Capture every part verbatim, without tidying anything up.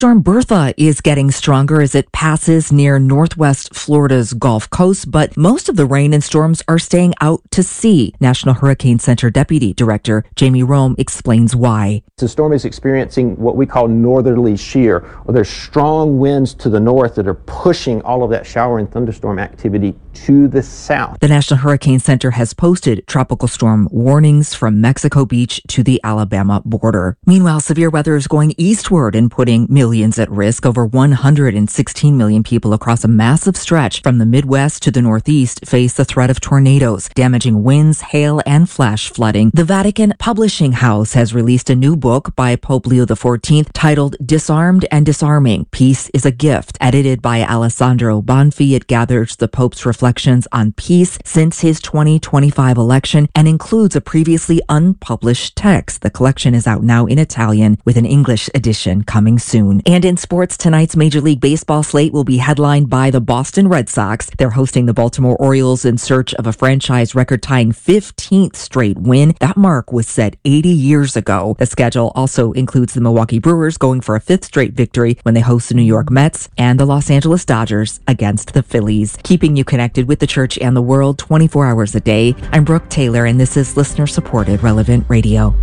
Storm Bertha is getting stronger as it passes near northwest Florida's Gulf Coast, but most of the rain and storms are staying out to sea. National Hurricane Center Deputy Director Jamie Rome explains why. The storm is experiencing what we call northerly shear, or there's strong winds to the north that are pushing all of that shower and thunderstorm activity to the south. The National Hurricane Center has posted tropical storm warnings from Mexico Beach to the Alabama border. Meanwhile, severe weather is going eastward and putting millions at risk. Over one hundred sixteen million people across a massive stretch from the Midwest to the Northeast face the threat of tornadoes, damaging winds, hail, and flash flooding. The Vatican Publishing House has released a new book by Pope Leo the fourteenth titled Disarmed and Disarming, Peace is a Gift. Edited by Alessandro Banfi, it gathers the Pope's reflections on peace since his twenty twenty-five election and includes a previously unpublished text. The collection is out now in Italian with an English edition coming soon. And in sports, tonight's Major League Baseball slate will be headlined by the Boston Red Sox. They're hosting the Baltimore Orioles in search of a franchise record-tying fifteenth straight win. That mark was set eighty years ago. The schedule also includes the Milwaukee Brewers going for a fifth straight victory when they host the New York Mets, and the Los Angeles Dodgers against the Phillies. Keeping you connected with the church and the world twenty-four hours a day. I'm Brooke Taylor, and this is listener-supported Relevant Radio.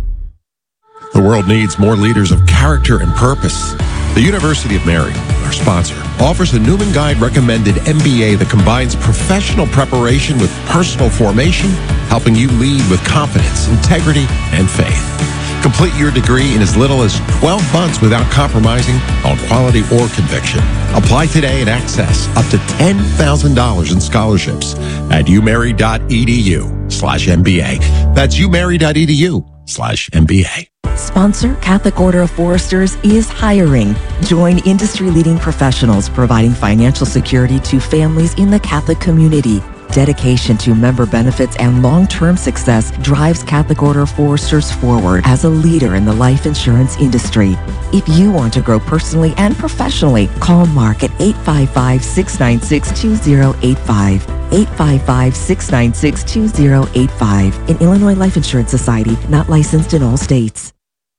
The world needs more leaders of character and purpose. The University of Mary, our sponsor, offers a Newman Guide recommended M B A that combines professional preparation with personal formation, helping you lead with confidence, integrity, and faith. Complete your degree in as little as twelve months without compromising on quality or conviction. Apply today and access up to ten thousand dollars in scholarships at umary.edu slash MBA. That's umary.edu slash MBA. Sponsor Catholic Order of Foresters is hiring. Join industry-leading professionals providing financial security to families in the Catholic community. Dedication to member benefits and long-term success drives Catholic Order of Foresters forward as a leader in the life insurance industry. If you want to grow personally and professionally, call Mark at eight five five, six nine six, two zero eight five. eight five five, six nine six, two zero eight five. An Illinois Life Insurance Society, not licensed in all states.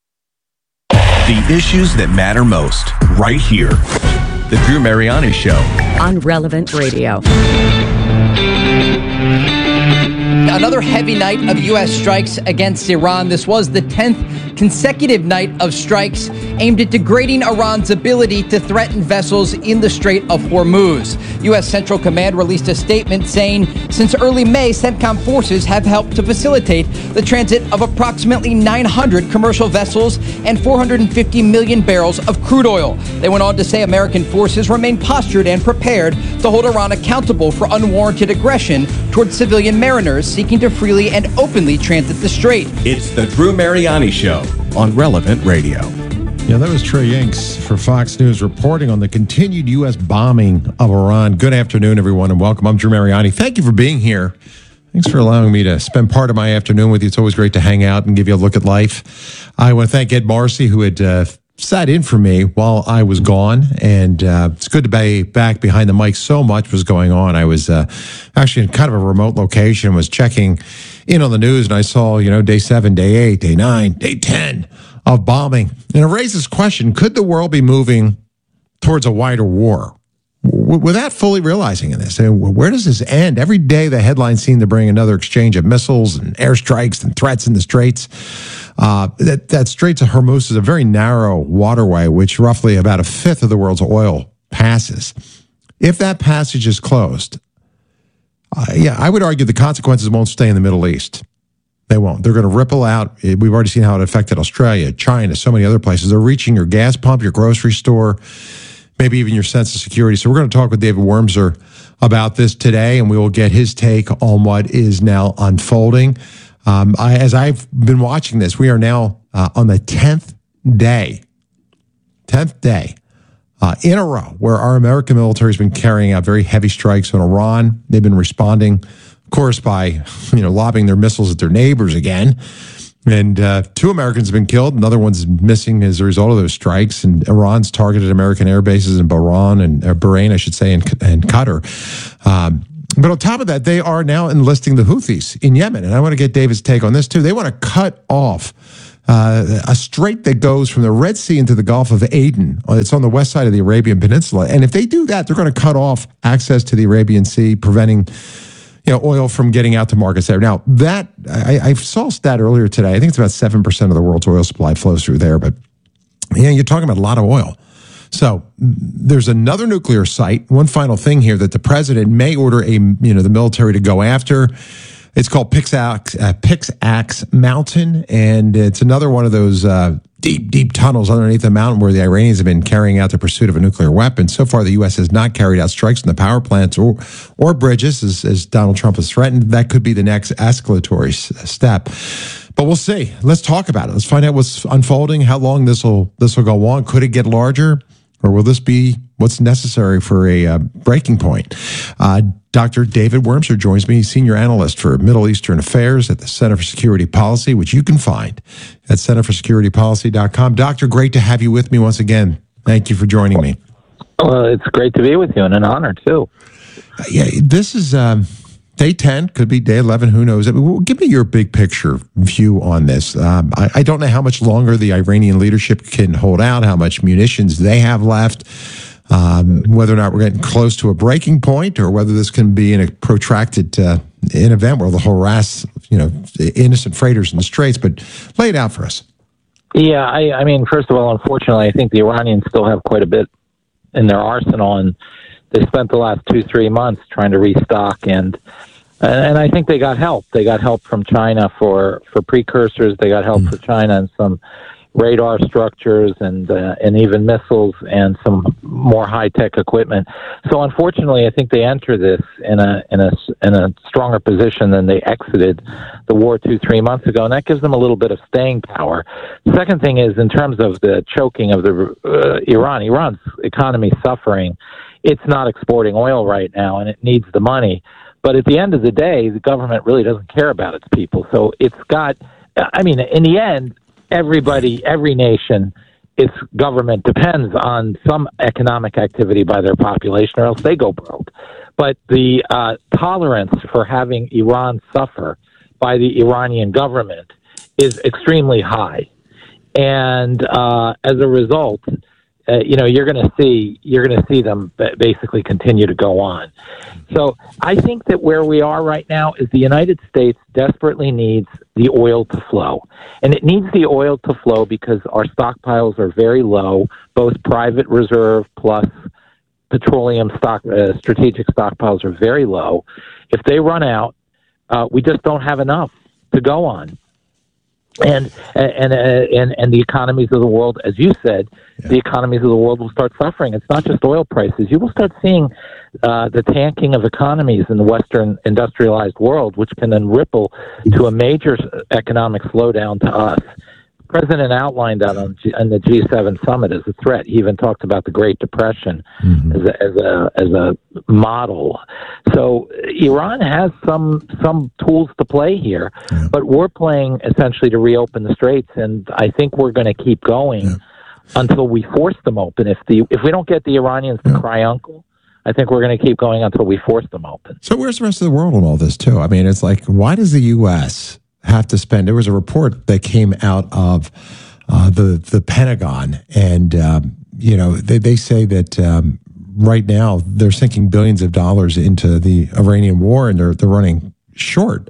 The issues that matter most, right here. The Drew Mariani Show. On Relevant Radio. Another heavy night of U S strikes against Iran. This was the tenth consecutive night of strikes aimed at degrading Iran's ability to threaten vessels in the Strait of Hormuz. U S Central Command released a statement saying, since early May, CENTCOM forces have helped to facilitate the transit of approximately nine hundred commercial vessels and four hundred fifty million barrels of crude oil. They went on to say American forces remain postured and prepared to hold Iran accountable for unwarranted aggression towards civilian mariners seeking to freely and openly transit the strait. It's the Drew Mariani Show on Relevant Radio. Yeah, that was Trey Yanks for Fox News reporting on the continued U S bombing of Iran. Good afternoon, everyone, and welcome. I'm Drew Mariani. Thank you for being here. Thanks for allowing me to spend part of my afternoon with you. It's always great to hang out and give you a look at life. I want to thank Ed Marcy, who had uh, sat in for me while I was gone, and uh, it's good to be back behind the mic. So much was going on. I was uh, actually in kind of a remote location, was checking in on the news, and I saw, you know, day seven, day eight, day nine, day ten of bombing. And it raises this question, could the world be moving towards a wider war? W- without fully realizing this, I mean, where does this end? Every day the headlines seem to bring another exchange of missiles and airstrikes and threats in the straits. Uh, that, that Straits of Hormuz is a very narrow waterway, which roughly about a fifth of the world's oil passes. If that passage is closed, uh, yeah, I would argue the consequences won't stay in the Middle East. They won't. They're going to ripple out. We've already seen how it affected Australia, China, so many other places. They're reaching your gas pump, your grocery store, maybe even your sense of security. So we're going to talk with David Wormser about this today, and we will get his take on what is now unfolding. Um, I, as I've been watching this, we are now uh, on the tenth day, tenth day uh, in a row where our American military has been carrying out very heavy strikes on Iran. They've been responding, of course, by you know lobbing their missiles at their neighbors again. And uh, two Americans have been killed. Another one's missing as a result of those strikes. And Iran's targeted American air bases in Bahrain and uh, Bahrain, I should say, and, and Qatar. Um, But on top of that, they are now enlisting the Houthis in Yemen. And I want to get David's take on this, too. They want to cut off uh, a strait that goes from the Red Sea into the Gulf of Aden. It's on the west side of the Arabian Peninsula. And if they do that, they're going to cut off access to the Arabian Sea, preventing you know, oil from getting out to markets there. Now, that, I, I saw a stat earlier today. I think it's about seven percent of the world's oil supply flows through there. But, yeah, you're talking about a lot of oil. So there's another nuclear site. One final thing here that the president may order a, you know, the military to go after. It's called Pixax, uh, Pixax Mountain, and it's another one of those uh, deep, deep tunnels underneath the mountain where the Iranians have been carrying out the pursuit of a nuclear weapon. So far, the U S has not carried out strikes on the power plants or or bridges, as, as Donald Trump has threatened. That could be the next escalatory s- step. But we'll see. Let's talk about it. Let's find out what's unfolding, how long this will this will go on. Could it get larger, or will this be what's necessary for a uh, breaking point? Uh, Doctor David Wurmser joins me. He's senior analyst for Middle Eastern Affairs at the Center for Security Policy, which you can find at center for security policy dot com. Doctor, great to have you with me once again. Thank you for joining me. Well, it's great to be with you and an honor, too. Uh, yeah, this is um, day ten, could be day eleven, who knows? I mean, well, give me your big picture view on this. Um, I, I don't know how much longer the Iranian leadership can hold out, how much munitions they have left. Um, whether or not we're getting close to a breaking point, or whether this can be in a protracted uh, an event where they'll harass, you know, innocent freighters in the straits. But lay it out for us. Yeah, I, I mean, first of all, unfortunately, I think the Iranians still have quite a bit in their arsenal, and they spent the last two, three months trying to restock, and and I think they got help. They got help from China for, for precursors. They got help mm. for China and some radar structures and uh, and even missiles and some more high tech equipment. So unfortunately, I think they enter this in a in a in a stronger position than they exited the war two three months ago, and that gives them a little bit of staying power. The second thing is, in terms of the choking of the uh, Iran, Iran's economy is suffering. It's not exporting oil right now, and it needs the money. But at the end of the day, the government really doesn't care about its people. So it's got, I mean, in the end, everybody, every nation, its government depends on some economic activity by their population, or else they go broke. But the uh, tolerance for having Iran suffer by the Iranian government is extremely high. And uh, as a result, uh, you know, you're going to see you're going to see them basically continue to go on. So I think that where we are right now is the United States desperately needs the oil to flow. And it needs the oil to flow because our stockpiles are very low, both private reserve plus petroleum stock, uh, strategic stockpiles are very low. If they run out, uh, we just don't have enough to go on. And and uh, and and the economies of the world, as you said, yeah. the economies of the world will start suffering. It's not just oil prices. You will start seeing uh, the tanking of economies in the Western industrialized world, which can then ripple to a major economic slowdown to us. The president outlined that on, G- on the G seven summit as a threat. He even talked about the Great Depression mm-hmm. as a, as a as a model. So Iran has some some tools to play here, yeah. but we're playing essentially to reopen the straits, and I think we're going to keep going yeah. until we force them open. If the if we don't get the Iranians to yeah. cry uncle, I think we're going to keep going until we force them open. So where's the rest of the world in all this too? I mean, it's like, why does the U S have to spend? There was a report that came out of uh, the the Pentagon, and um, you know they they say that um, right now they're sinking billions of dollars into the Iranian war, and they're they're running short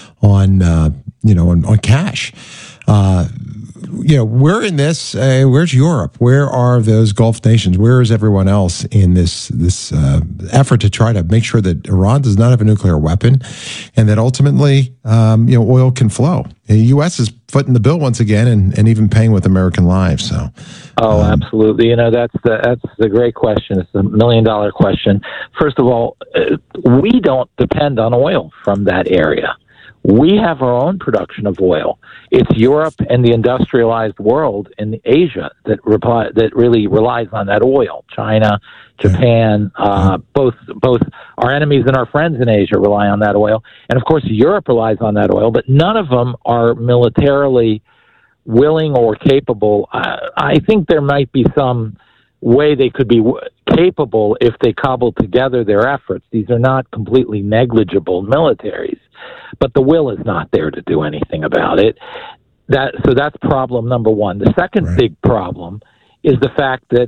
on uh, you know on, on cash. Uh, you know, we're in this. Uh, where's Europe? Where are those Gulf nations? Where is everyone else in this this uh, effort to try to make sure that Iran does not have a nuclear weapon, and that ultimately, um, you know, oil can flow? The U S is footing the bill once again, and, and even paying with American lives. So, oh, um, absolutely. You know, that's the that's the great question. It's a million dollar question. First of all, uh, we don't depend on oil from that area. We have our own production of oil. It's Europe and the industrialized world in Asia that reply, that really relies on that oil. China, Japan, uh, both both our enemies and our friends in Asia rely on that oil. And of course, Europe relies on that oil, but none of them are militarily willing or capable. Uh, I think there might be some way they could be w- capable if they cobbled together their efforts. These are not completely negligible militaries, but the will is not there to do anything about it. that so that's problem number one. The second Right. big problem is the fact that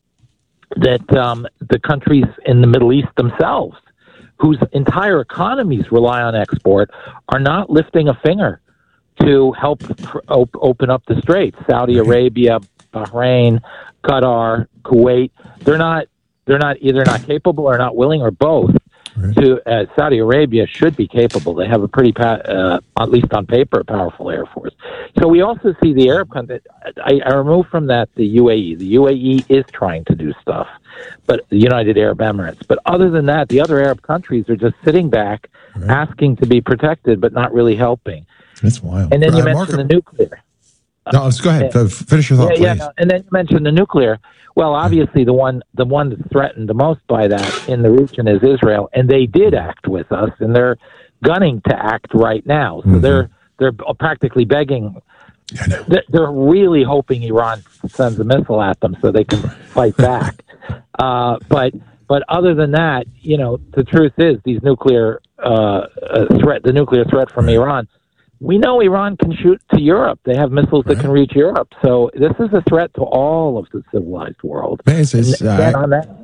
that um, the countries in the Middle East themselves, whose entire economies rely on export, are not lifting a finger to help pr- op- open up the straits. Saudi Arabia, Bahrain, Qatar, Kuwait, they're not they're not either not capable or not willing or both. Right. To uh, Saudi Arabia should be capable. They have a pretty, pa- uh, at least on paper, powerful air force. So we also see the Arab countries. I, I remove from that the U A E. The U A E is trying to do stuff, but the United Arab Emirates. But other than that, the other Arab countries are just sitting back, Right. asking to be protected, but not really helping. That's wild. And then you Uh, mentioned Mark- the nuclear. No, let's go ahead. Yeah. Finish your thought, Yeah, yeah. please. No. And then you mentioned the nuclear. Well, obviously, the one the one that's threatened the most by that in the region is Israel, and they did act with us, and they're gunning to act right now. So Mhm. they're they're practically begging. I know. They're they're really hoping Iran sends a missile at them so they can fight back. Uh, but but other than that, you know, the truth is these nuclear uh, uh, threat, the nuclear threat from Iran. We know Iran can shoot to Europe. They have missiles that Right. can reach Europe. So this is a threat to all of the civilized world. Man, it's- it's, And uh, again, on that,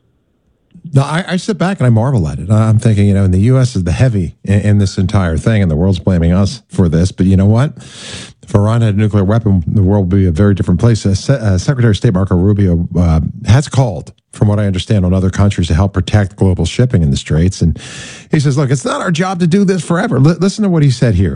No, I, I sit back and I marvel at it. I'm thinking, you know, and the U S is the heavy in, in this entire thing, and the world's blaming us for this. But you know what? If Iran had a nuclear weapon, the world would be a very different place. Uh, Se- uh, Secretary of State Marco Rubio uh, has called, from what I understand, on other countries to help protect global shipping in the Straits. And he says, look, it's not our job to do this forever. L- listen to what he said here.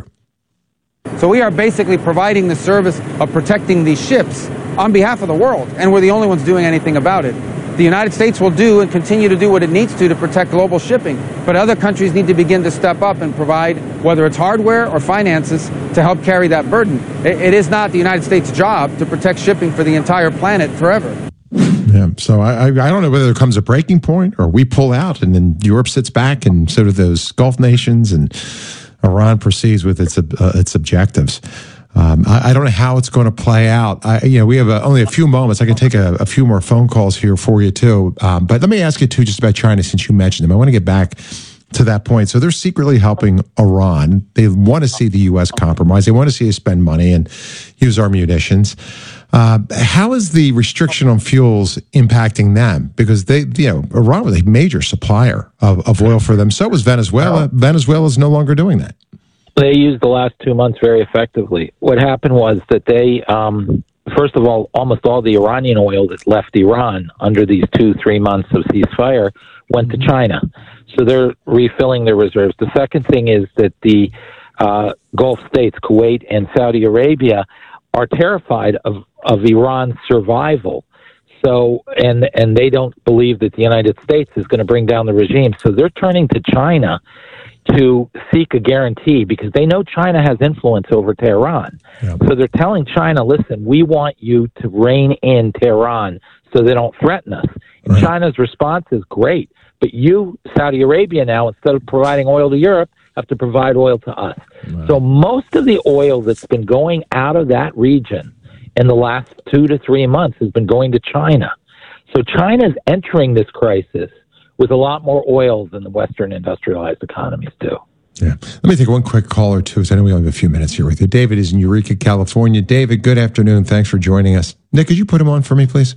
So we are basically providing the service of protecting these ships on behalf of the world, and we're the only ones doing anything about it. The United States will do and continue to do what it needs to to protect global shipping, but other countries need to begin to step up and provide, whether it's hardware or finances, to help carry that burden. It, it is not the United States' job to protect shipping for the entire planet forever. Yeah, so I, I I don't know whether there comes a breaking point or we pull out and then Europe sits back and so do those Gulf nations and Iran proceeds with its uh, its objectives. Um, I, I don't know how it's going to play out. I, you know, we have uh only a few moments. I can take a, a few more phone calls here for you too. Um, but let me ask you too, just about China, since you mentioned them. I want to get back to that point. So they're secretly helping Iran. They want to see the U S compromise. They want to see us spend money and use our munitions. Uh, how is the restriction on fuels impacting them? Because they, you know, Iran was a major supplier of, of oil for them. So was Venezuela. Venezuela is no longer doing that. they used the last two months very effectively. What happened was that they, um, first of all, almost all the Iranian oil that left Iran under these two, three months of ceasefire went to China. So they're refilling their reserves. The second thing is that the uh, Gulf states, Kuwait and Saudi Arabia, are terrified of, of Iran's survival. So, and and they don't believe that the United States is going to bring down the regime. So they're turning to China to seek a guarantee because they know China has influence over Tehran. Yeah. So they're telling China, listen, we want you to rein in Tehran so they don't threaten us. And Right. China's response is great. But you, Saudi Arabia now, instead of providing oil to Europe, have to provide oil to us. Right. So most of the oil that's been going out of that region in the last two to three months has been going to China. So China's entering this crisis with a lot more oil than the Western industrialized economies do. Yeah. Let me take one quick call or two, because I know we only have a few minutes here with you. David is in Eureka, California. David, good afternoon. Thanks for joining us. Nick, could you put him on for me, please?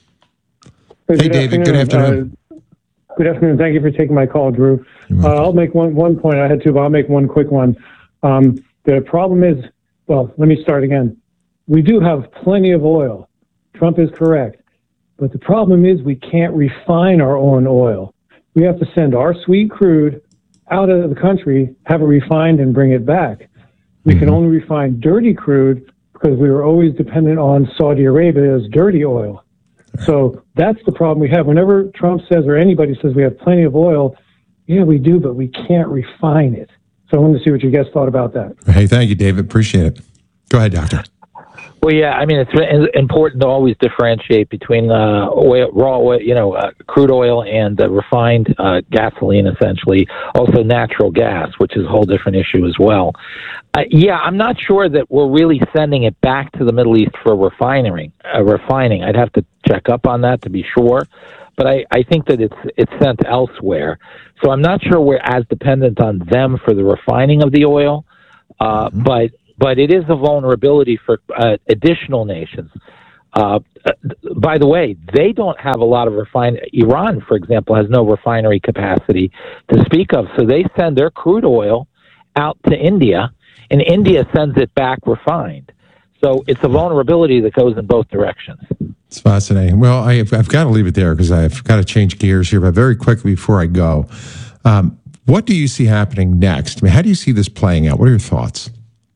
Hey, Hey, David, good afternoon. Uh, good afternoon. Thank you for taking my call, Drew. You're Uh, welcome. I'll make one, one point. I had two, but I'll make one quick one. Um, the problem is, well, let me start again. We do have plenty of oil. Trump is correct. But the problem is we can't refine our own oil. We have to send our sweet crude out of the country, have it refined, and bring it back. We can only refine dirty crude because we were always dependent on Saudi Arabia's dirty oil. So that's the problem we have. Whenever Trump says or anybody says we have plenty of oil, yeah, we do, but we can't refine it. So I wanted to see what you guys thought about that. Hey, thank you, David. Appreciate it. Go ahead, Doctor. Well, yeah, I mean, it's important to always differentiate between uh, oil, raw oil, you know, uh, crude oil and uh, refined uh, gasoline, essentially. Also, natural gas, which is a whole different issue as well. Uh, yeah, I'm not sure that we're really sending it back to the Middle East for refining. Uh, refining, I'd have to check up on that to be sure. But I, I think that it's it's sent elsewhere. So I'm not sure we're as dependent on them for the refining of the oil. Uh, Mm-hmm. But but it is a vulnerability for uh, additional nations. Uh, by the way, they don't have a lot of refine. Iran, for example, has no refinery capacity to speak of, so they send their crude oil out to India, and India sends it back refined. So it's a vulnerability that goes in both directions. It's fascinating. Well, I, I've got to leave it there because I've got to change gears here. But very quickly before I go, um, what do you see happening next? I mean, how do you see this playing out? What are your thoughts?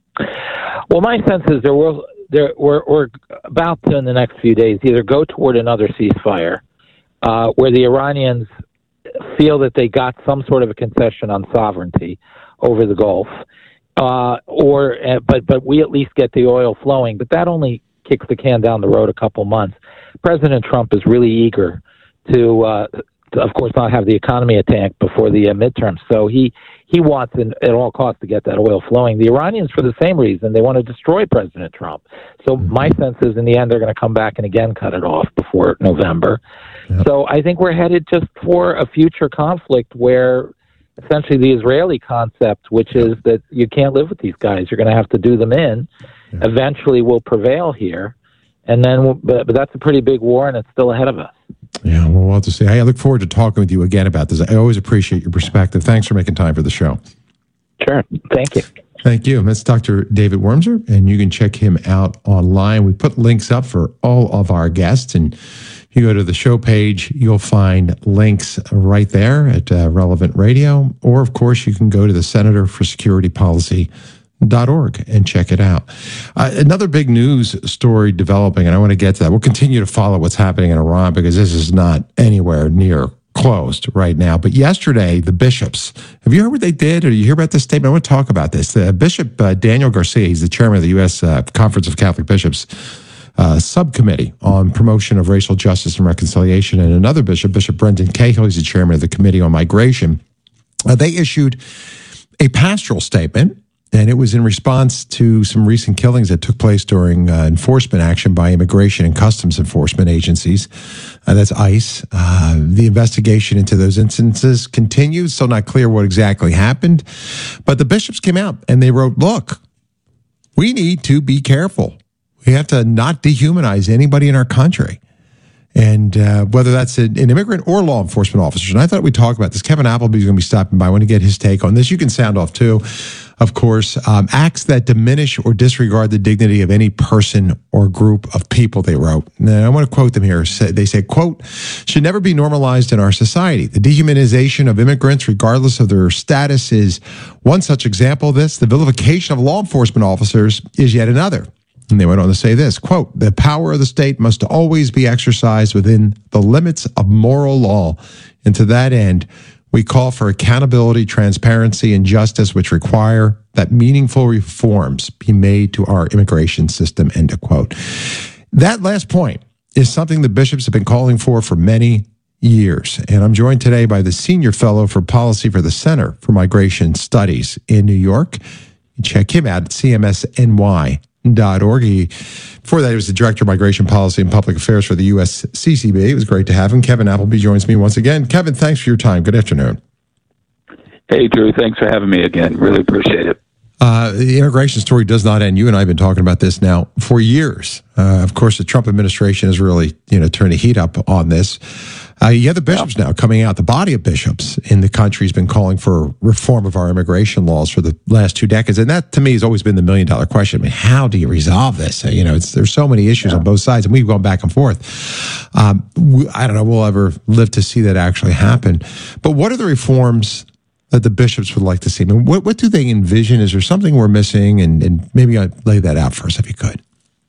Well, my sense is there will. There, we're, we're about to, in the next few days, either go toward another ceasefire uh, where the Iranians feel that they got some sort of a concession on sovereignty over the Gulf, uh, or uh, but but we at least get the oil flowing. But that only kicks the can down the road a couple months. President Trump is really eager to, uh, to of course, not have the economy a tank before the uh, midterms. So he he wants in, at all costs to get that oil flowing. The Iranians, for the same reason, they want to destroy President Trump. So my sense is, in the end, they're going to come back and again cut it off before November. Yep. So I think we're headed just for a future conflict where essentially the Israeli concept, which is that you can't live with these guys, you're going to have to do them in, yep. eventually will prevail here. And then, we'll, but, but that's a pretty big war, and it's still ahead of us. Yeah, well, we'll have to see. Hey, I look forward to talking with you again about this. I always appreciate your perspective. Thanks for making time for the show. Sure. Thank you. Thank you. That's Doctor David Wurmser, and you can check him out online. We put links up for all of our guests, and you go to the show page, you'll find links right there at uh, Relevant Radio, or, of course, you can go to the Center for Security Policy Dot org and check it out. Uh, another big news story developing, and I want to get to that. We'll continue to follow what's happening in Iran because this is not anywhere near closed right now. But yesterday, the bishops, have you heard what they did? Or did you hear about this statement? I want to talk about this. The Bishop uh, Daniel Garcia, he's the chairman of the U S Uh, Conference of Catholic Bishops uh, subcommittee on promotion of racial justice and reconciliation, and another bishop, Bishop Brendan Cahill, he's the chairman of the Committee on Migration. Uh, they issued a pastoral statement. And it was in response to some recent killings that took place during uh, enforcement action by immigration and customs enforcement agencies. Uh, that's ICE. Uh, the investigation into those instances continues. Still not clear what exactly happened. But the bishops came out and they wrote, look, we need to be careful. We have to not dehumanize anybody in our country. And uh, whether that's an, an immigrant or law enforcement officers. And I thought we'd talk about this. Kevin Appleby's going to be stopping by. I want to get his take on this. You can sound off too. Of course, um, acts that diminish or disregard the dignity of any person or group of people, they wrote. Now, I want to quote them here. They say, quote, should never be normalized in our society. The dehumanization of immigrants, regardless of their status, is one such example of this. The vilification of law enforcement officers is yet another. And they went on to say this, quote, the power of the state must always be exercised within the limits of moral law. And to that end, we call for accountability, transparency, and justice, which require that meaningful reforms be made to our immigration system, end of quote. That last point is something the bishops have been calling for for many years. And I'm joined today by the Senior Fellow for Policy for the Center for Migration Studies in New York. You check him out at C M S N Y dot org. He, before that, he was the Director of Migration Policy and Public Affairs for the U S C C B. It was great to have him. Kevin Appleby joins me once again. Kevin, thanks for your time. Good afternoon. Hey, Drew. Thanks for having me again. Really appreciate it. Uh, the immigration story does not end. You and I have been talking about this now for years. Uh, of course, the Trump administration has really, you know, turned the heat up on this. Uh, you have the bishops now coming out. The body of bishops in the country has been calling for reform of our immigration laws for the last two decades. And that, to me, has always been the million dollar question. I mean, how do you resolve this? Uh, you know, it's, there's so many issues yeah. on both sides, and we've gone back and forth. Um, we, I don't know, we'll ever live to see that actually happen. But what are the reforms that the bishops would like to see? I mean, what, what do they envision? Is there something we're missing? And, and maybe I'd lay that out for us if you could.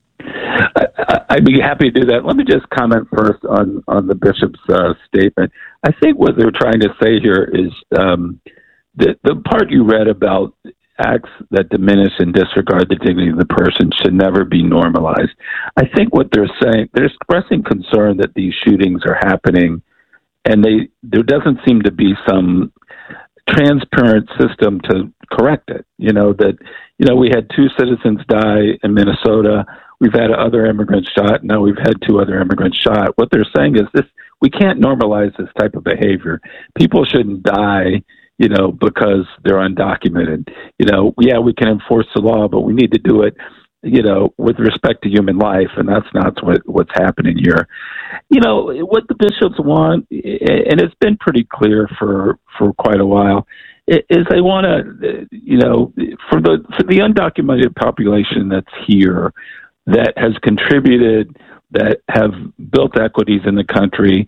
I, I'd be happy to do that. Let me just comment first on, on the bishop's uh, statement. I think what they're trying to say here is um, the, the part you read about acts that diminish and disregard the dignity of the person should never be normalized. I think what they're saying, they're expressing concern that these shootings are happening, and they there doesn't seem to be some transparent system to correct it. You know, that, you know, we had two citizens die in Minnesota. We've had other immigrants shot. Now we've had two other immigrants shot. What they're saying is this, we can't normalize this type of behavior. People shouldn't die, you know, because they're undocumented. You know, yeah, we can enforce the law, but we need to do it, you know, with respect to human life, and that's not what, what's happening here. You know, what the bishops want, and it's been pretty clear for, for quite a while, is they want to, you know, for the for the undocumented population that's here, that has contributed, that have built equities in the country,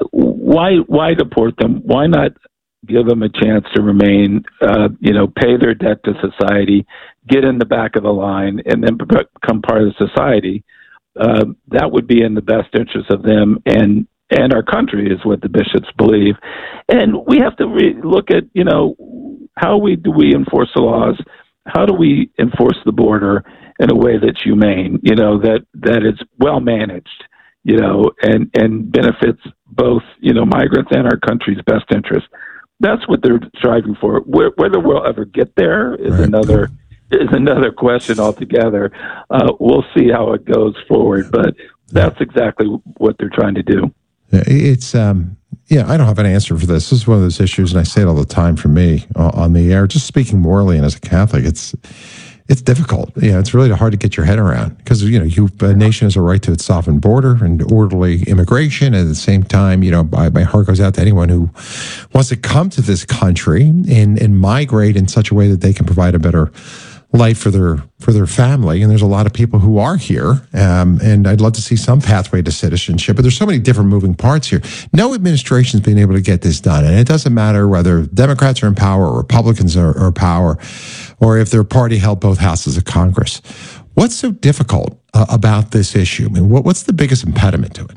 why why deport them? Why not give them a chance to remain, uh, you know, pay their debt to society, get in the back of the line, and then become part of the society? Uh, that would be in the best interest of them and and our country, is what the bishops believe. And we have to re- look at, you know, how we do we enforce the laws? How do we enforce the border in a way that's humane, you know, that, that is well managed, you know, and, and benefits both, you know, migrants and our country's best interest? That's what they're striving for. Whether we'll ever get there is right. another is another question altogether. Uh, we'll see how it goes forward, but that's exactly what they're trying to do. It's, um, yeah, I don't have an answer for this. This is one of those issues, and I say it all the time for me uh, on the air, just speaking morally and as a Catholic, it's it's difficult. You know, it's really hard to get your head around because, you know, you, a nation has a right to its sovereign border and orderly immigration. And at the same time, you know, my, my heart goes out to anyone who wants to come to this country and, and migrate in such a way that they can provide a better life for their for their family. And there's a lot of people who are here, um, and I'd love to see some pathway to citizenship, but there's so many different moving parts here. No administration's been able to get this done, and it doesn't matter whether Democrats are in power or Republicans are, are in power, or if their party held both houses of Congress. What's so difficult uh, about this issue? I mean, what, what's the biggest impediment to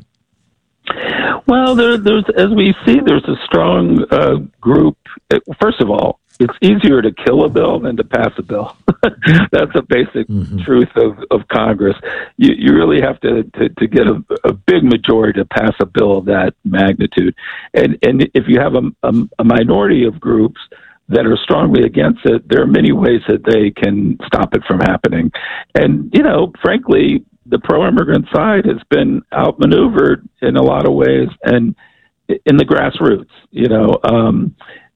it? Well, there, there's, as we see, there's a strong uh, group. First of all, it's easier to kill a bill than to pass a bill. That's a basic mm-hmm. truth of, of Congress. You, you really have to, to, to get a, a big majority to pass a bill of that magnitude. And, and if you have a, a, a minority of groups that are strongly against it, there are many ways that they can stop it from happening. And, you know, frankly, the pro-immigrant side has been outmaneuvered in a lot of ways, and in the grassroots, you know, um,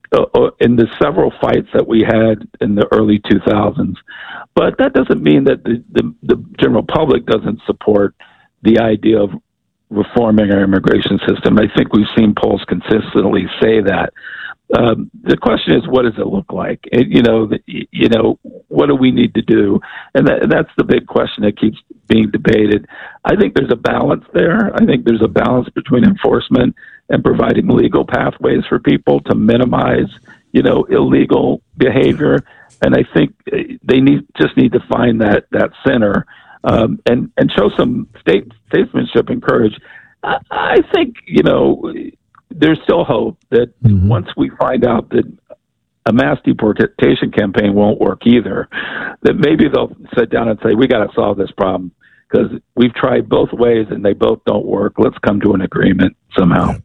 in the several fights that we had in the early two thousands. But that doesn't mean that the, the, the general public doesn't support the idea of reforming our immigration system. I think we've seen polls consistently say that. Um, the question is, what does it look like? It, you know, the, you know, what do we need to do? And that, that's the big question that keeps being debated. I think there's a balance there. I think there's a balance between enforcement and providing legal pathways for people to minimize, you know, illegal behavior. And I think they need just need to find that that center um, and and show some state statesmanship and courage. I, I think, you know, there's still hope that mm-hmm. once we find out that a mass deportation campaign won't work either, that maybe they'll sit down and say, we got to solve this problem because we've tried both ways and they both don't work. Let's come to an agreement somehow.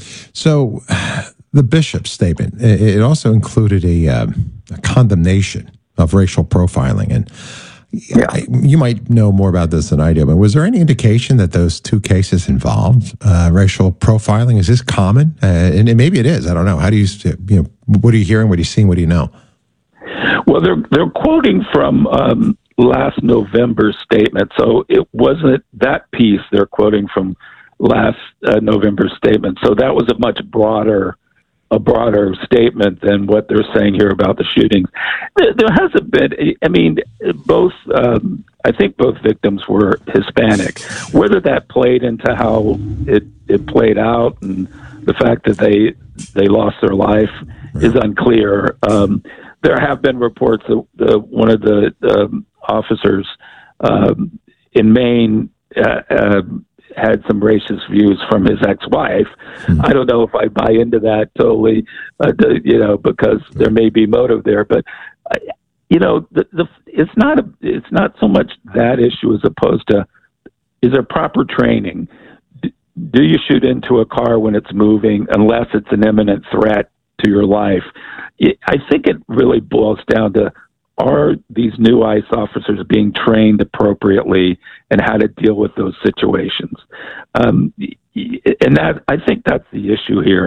So the bishop's statement, it also included a, um, a condemnation of racial profiling. And yeah. I, you might know more about this than I do, but was there any indication that those two cases involved uh, racial profiling? Is this common? Uh, and, and maybe it is. I don't know. How do you, you know, what are you hearing? What are you seeing? What do you know? Well, they're they're quoting from um, last November's statement. So it wasn't that piece they're quoting from last uh, November's statement. So that was a much broader a broader statement than what they're saying here about the shootings. There, there hasn't been, I mean, both, um, I think both victims were Hispanic. Whether that played into how it, it played out and the fact that they they lost their life is unclear. Um, there have been reports that the, one of the um, officers um, in Maine uh, uh, had some racist views from his ex-wife. Mm-hmm. I don't know if I buy into that totally, uh, to, you know, because there may be motive there. But uh, you know, the, the it's not a, it's not so much that issue as opposed to is there proper training? D- do you shoot into a car when it's moving unless it's an imminent threat to your life? It, I think it really boils down to, are these new ICE officers being trained appropriately and how to deal with those situations? Um, and that, I think that's the issue here.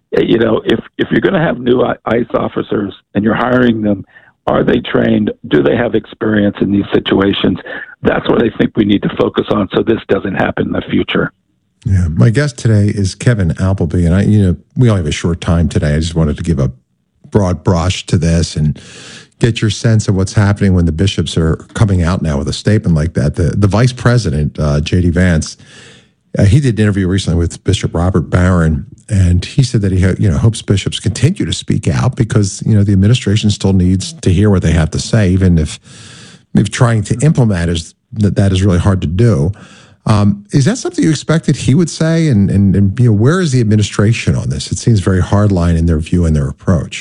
you know, if, if you're going to have new ICE officers and you're hiring them, are they trained? Do they have experience in these situations? That's what I think we need to focus on so this doesn't happen in the future. Yeah, my guest today is Kevin Appleby, and I, you know, we only have a short time today. I just wanted to give a broad brush to this and get your sense of what's happening when the bishops are coming out now with a statement like that. The the vice president, uh, J D Vance, uh, he did an interview recently with Bishop Robert Barron, and he said that he you know hopes bishops continue to speak out because you know the administration still needs to hear what they have to say, even if if trying to implement is that that is really hard to do. Um, is that something you expected he would say? And, and, and you know, where is the administration on this? It seems very hardline in their view and their approach.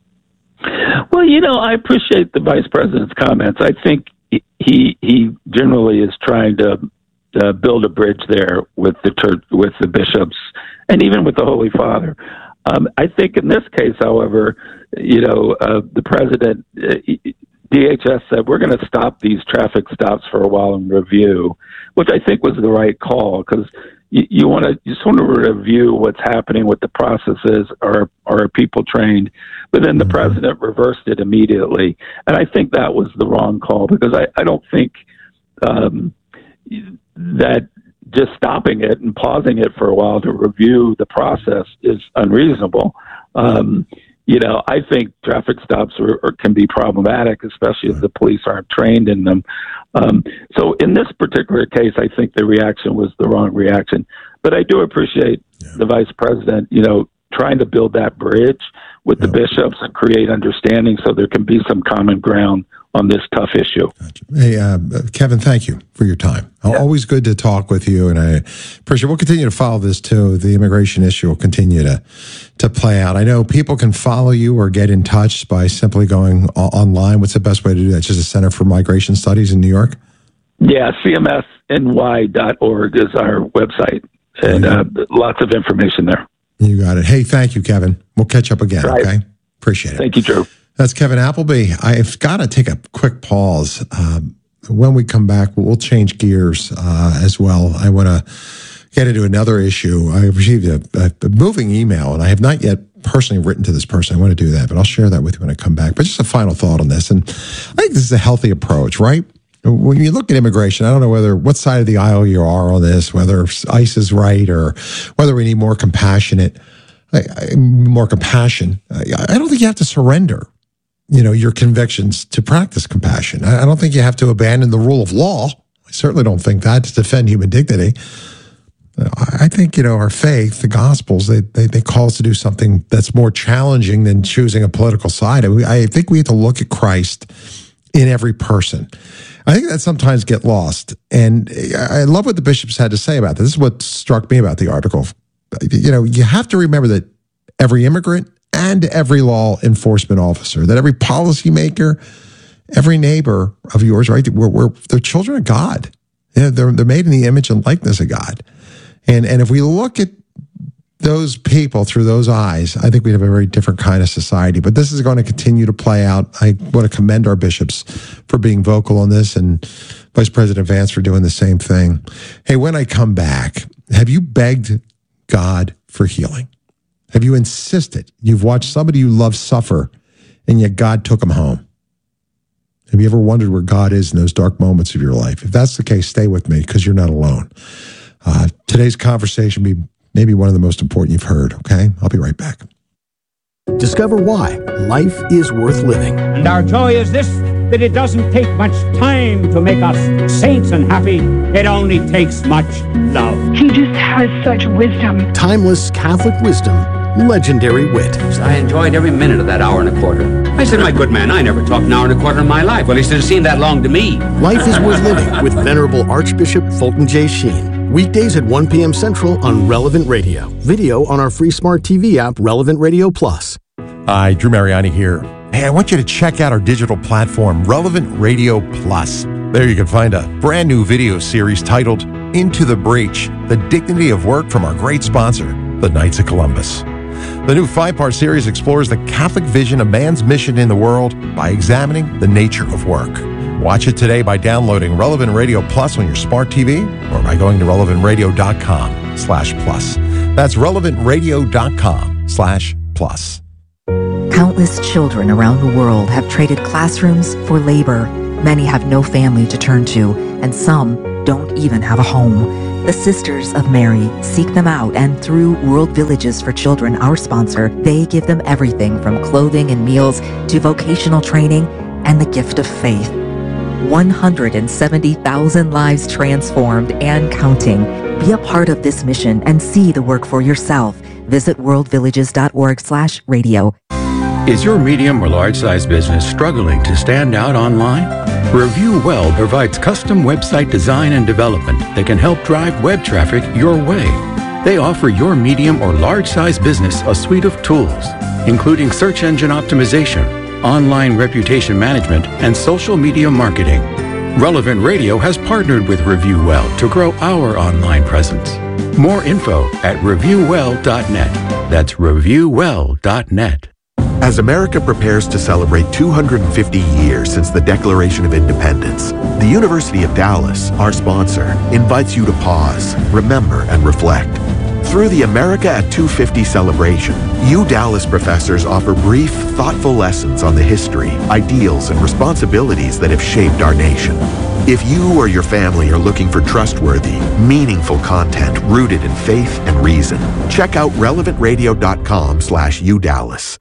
Well, you know, I appreciate the vice president's comments. I think he he generally is trying to uh, build a bridge there with the church, with the bishops, and even with the Holy Father. Um, I think in this case, however, you know, uh, the president, uh, D H S said, we're going to stop these traffic stops for a while and review, which I think was the right call because you, you want to you just want to review what's happening, what the process is, are are people trained? But then the mm-hmm. president reversed it immediately, and I think that was the wrong call because I, I don't think um, that just stopping it and pausing it for a while to review the process is unreasonable. Um, You know, I think traffic stops are, are, can be problematic, especially if the police aren't trained in them. Um, so in this particular case, I think the reaction was the wrong reaction. But I do appreciate yeah. the vice president, you know, trying to build that bridge with yeah. the bishops and create understanding so there can be some common ground on this tough issue. Gotcha. Hey, uh, Kevin, thank you for your time. Yeah. Always good to talk with you, and I appreciate. We'll continue to follow this too. The immigration issue will continue to to play out. I know people can follow you or get in touch by simply going online. What's the best way to do that? Just the Center for Migration Studies in New York. Yeah, C M S N Y dot org is our website, and uh, lots of information there. You got it. Hey, thank you, Kevin. We'll catch up again. Right. Okay, appreciate it. Thank you, Drew. That's Kevin Appleby. I've got to take a quick pause. Um, when we come back, we'll change gears uh, as well. I want to get into another issue. I received a, a moving email, and I have not yet personally written to this person. I want to do that, but I'll share that with you when I come back. But just a final thought on this, and I think this is a healthy approach, right? When you look at immigration, I don't know whether what side of the aisle you are on this, whether ICE is right or whether we need more compassionate, more compassion. I don't think you have to surrender, you know, your convictions to practice compassion. I don't think you have to abandon the rule of law. I certainly don't think that to defend human dignity. I think, you know, our faith, the Gospels, they, they, they call us to do something that's more challenging than choosing a political side. I think we have to look at Christ in every person. I think that sometimes get lost. And I love what the bishops had to say about this. This is what struck me about the article. You know, you have to remember that every immigrant and every law enforcement officer, that every policymaker, every neighbor of yours, right, we're, we're, they're children of God. You know, they're, they're made in the image and likeness of God. And, and if we look at those people through those eyes, I think we have a very different kind of society. But this is going to continue to play out. I want to commend our bishops for being vocal on this and Vice President Vance for doing the same thing. Hey, when I come back, have you begged God for healing? Have you insisted? You've watched somebody you love suffer, and yet God took them home. Have you ever wondered where God is in those dark moments of your life? If that's the case, stay with me because you're not alone. Uh, today's conversation will be maybe one of the most important you've heard, okay? I'll be right back. Discover why life is worth living. And our joy is this, that it doesn't take much time to make us saints and happy. It only takes much love. He just has such wisdom. Timeless Catholic wisdom, legendary wit. I enjoyed every minute of that hour and a quarter. I said, my good man, I never talked an hour and a quarter in my life. Well, he should have seemed that long to me. Life is worth living with Venerable Archbishop Fulton J. Sheen. Weekdays at one p.m. Central on Relevant Radio. Video on our free smart T V app, Relevant Radio Plus. Hi, Drew Mariani here. Hey, I want you to check out our digital platform, Relevant Radio Plus. There you can find a brand new video series titled Into the Breach, The Dignity of Work from our great sponsor, the Knights of Columbus. The new five-part series explores the Catholic vision of man's mission in the world by examining the nature of work. Watch it today by downloading Relevant Radio Plus on your smart T V or by going to relevant radio dot com slash plus. That's relevant radio dot com slash plus. Countless children around the world have traded classrooms for labor. Many have no family to turn to, and some don't even have a home. The Sisters of Mary seek them out, and through World Villages for Children, our sponsor, they give them everything from clothing and meals to vocational training and the gift of faith. one hundred seventy thousand lives transformed and counting. Be a part of this mission and see the work for yourself. Visit worldvillages.org slash radio. Is your medium or large-size business struggling to stand out online? Review Well provides custom website design and development that can help drive web traffic your way. They offer your medium or large-size business a suite of tools, including search engine optimization, online reputation management, and social media marketing. Relevant Radio has partnered with Review Well to grow our online presence. More info at review well dot net. That's review well dot net. As America prepares to celebrate two hundred fifty years since the Declaration of Independence, the University of Dallas, our sponsor, invites you to pause, remember, and reflect. Through the America at two fifty celebration, U Dallas professors offer brief, thoughtful lessons on the history, ideals, and responsibilities that have shaped our nation. If you or your family are looking for trustworthy, meaningful content rooted in faith and reason, check out relevant radio dot com slash U Dallas.